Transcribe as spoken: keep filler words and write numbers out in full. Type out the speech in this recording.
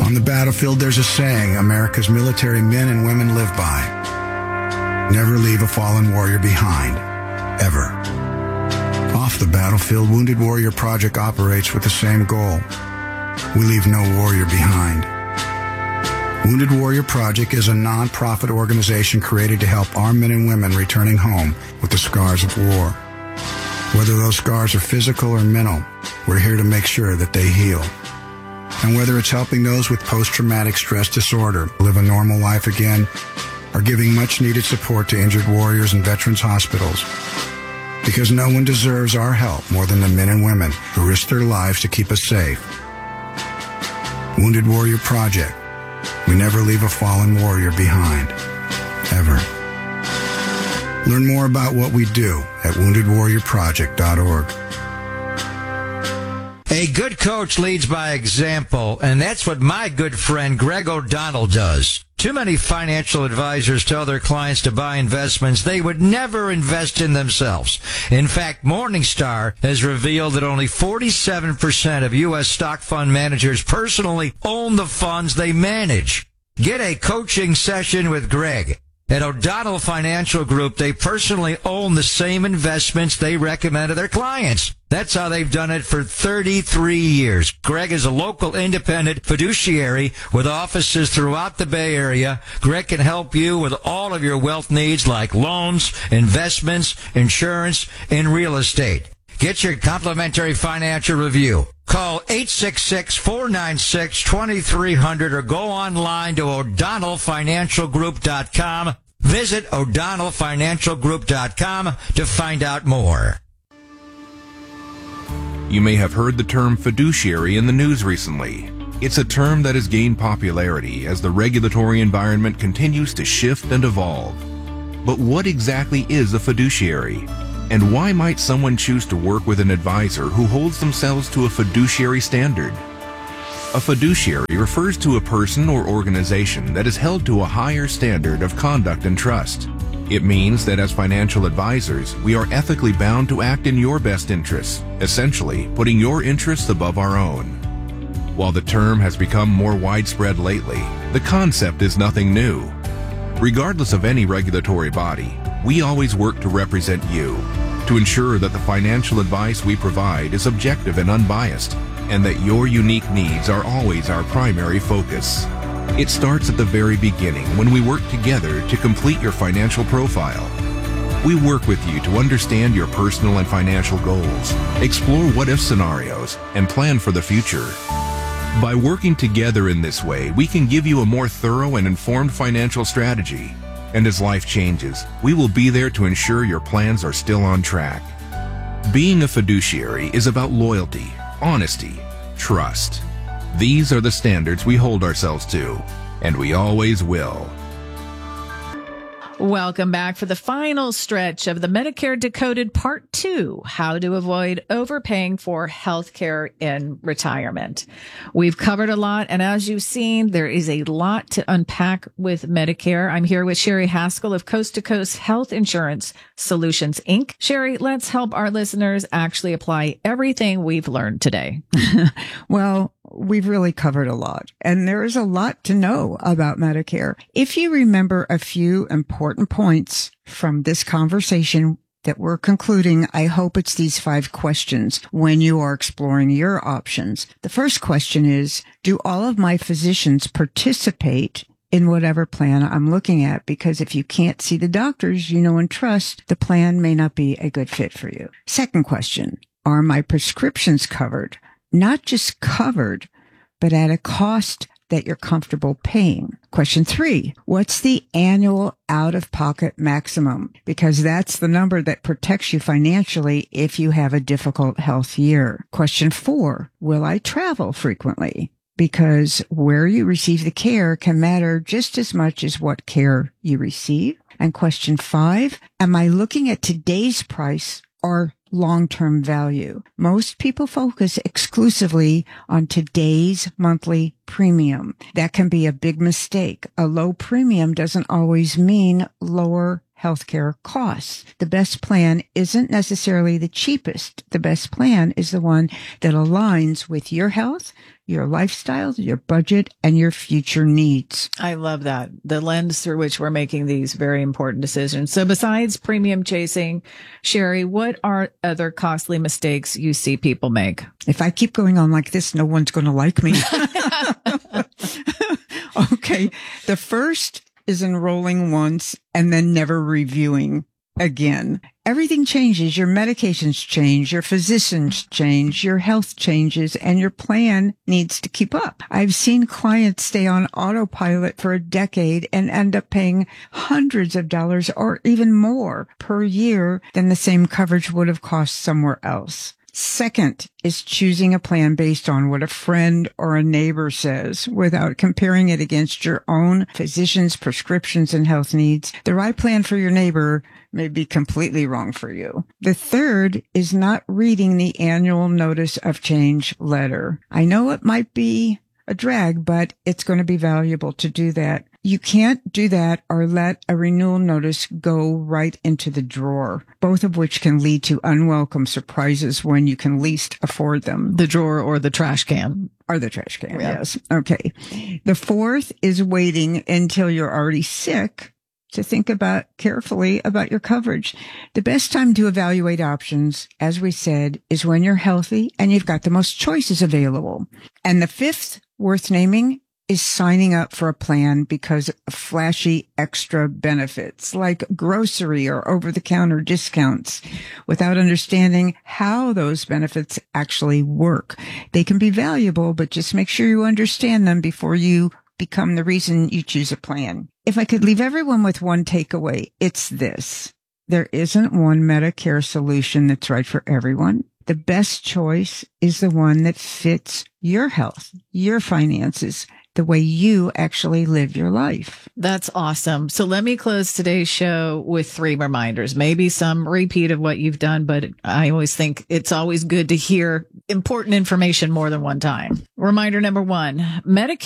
On the battlefield, there's a saying America's military men and women live by. Never leave a fallen warrior behind. Ever. Off the battlefield, Wounded Warrior Project operates with the same goal. We leave no warrior behind. Wounded Warrior Project is a non-profit organization created to help our men and women returning home with the scars of war. Whether those scars are physical or mental, we're here to make sure that they heal. And whether it's helping those with post-traumatic stress disorder live a normal life again, or giving much-needed support to injured warriors in veterans' hospitals. Because no one deserves our help more than the men and women who risk their lives to keep us safe. Wounded Warrior Project. We never leave a fallen warrior behind. Ever. Learn more about what we do at wounded warrior project dot org. A good coach leads by example, and that's what my good friend Greg O'Donnell does. Too many financial advisors tell their clients to buy investments they would never invest in themselves. In fact, Morningstar has revealed that only forty-seven percent of U S stock fund managers personally own the funds they manage. Get a coaching session with Greg. At O'Donnell Financial Group, they personally own the same investments they recommend to their clients. That's how they've done it for thirty-three years. Greg is a local independent fiduciary with offices throughout the Bay Area. Greg can help you with all of your wealth needs like loans, investments, insurance, and real estate. Get your complimentary financial review. Call eight six six, four nine six, two three zero zero or go online to o'donnell financial group dot com. Visit o'donnell financial group dot com to find out more. You may have heard the term fiduciary in the news recently. It's a term that has gained popularity as the regulatory environment continues to shift and evolve. But what exactly is a fiduciary? And why might someone choose to work with an advisor who holds themselves to a fiduciary standard? A fiduciary refers to a person or organization that is held to a higher standard of conduct and trust. It means that as financial advisors, we are ethically bound to act in your best interests, essentially putting your interests above our own. While the term has become more widespread lately, the concept is nothing new. Regardless of any regulatory body, we always work to represent you, to ensure that the financial advice we provide is objective and unbiased, and that your unique needs are always our primary focus. It starts at the very beginning when we work together to complete your financial profile. We work with you to understand your personal and financial goals, explore what-if scenarios, and plan for the future. By working together in this way, we can give you a more thorough and informed financial strategy. And as life changes, we will be there to ensure your plans are still on track. Being a fiduciary is about loyalty, honesty, trust. These are the standards we hold ourselves to, and we always will. Welcome back for the final stretch of the Medicare Decoded Part two, How to Avoid Overpaying for Healthcare in Retirement. We've covered a lot, and as you've seen, there is a lot to unpack with Medicare. I'm here with Sherry Haskell of Coast to Coast Health Insurance Solutions, Incorporated. Sherry, let's help our listeners actually apply everything we've learned today. Well, we've really covered a lot, and there is a lot to know about Medicare. If you remember a few important points from this conversation that we're concluding, I hope it's these five questions when you are exploring your options. The first question is, do all of my physicians participate in whatever plan I'm looking at? Because if you can't see the doctors you know and trust, the plan may not be a good fit for you. Second question, are my prescriptions covered? Not just covered, but at a cost that you're comfortable paying. Question three, what's the annual out-of-pocket maximum? Because that's the number that protects you financially if you have a difficult health year. Question four, will I travel frequently? Because where you receive the care can matter just as much as what care you receive. And question five, am I looking at today's price or long-term value? Most people focus exclusively on today's monthly premium. That can be a big mistake. A low premium doesn't always mean lower healthcare costs. The best plan isn't necessarily the cheapest. The best plan is the one that aligns with your health, your lifestyle, your budget, and your future needs. I love that. The lens through which we're making these very important decisions. So besides premium chasing, Sherry, what are other costly mistakes you see people make? If I keep going on like this, no one's going to like me. Okay. The first is enrolling once and then never reviewing again. Everything changes. Your medications change, your physicians change, your health changes, and your plan needs to keep up. I've seen clients stay on autopilot for a decade and end up paying hundreds of dollars or even more per year than the same coverage would have cost somewhere else. Second is choosing a plan based on what a friend or a neighbor says without comparing it against your own physician's prescriptions and health needs. The right plan for your neighbor may be completely wrong for you. The third is not reading the annual notice of change letter. I know it might be a drag, but it's going to be valuable to do that. You can't do that or let a renewal notice go right into the drawer, both of which can lead to unwelcome surprises when you can least afford them. The drawer or the trash can. Or the trash can, Yeah. yes. Okay. The fourth is waiting until you're already sick to think about carefully about your coverage. The best time to evaluate options, as we said, is when you're healthy and you've got the most choices available. And the fifth, worth naming, is signing up for a plan because of flashy extra benefits like grocery or over-the-counter discounts without understanding how those benefits actually work. They can be valuable, but just make sure you understand them before you become the reason you choose a plan. If I could leave everyone with one takeaway, it's this. There isn't one Medicare solution that's right for everyone. The best choice is the one that fits your health, your finances, the way you actually live your life. That's awesome. So let me close today's show with three reminders, maybe some repeat of what you've done, but I always think it's always good to hear important information more than one time. Reminder number one, Medicare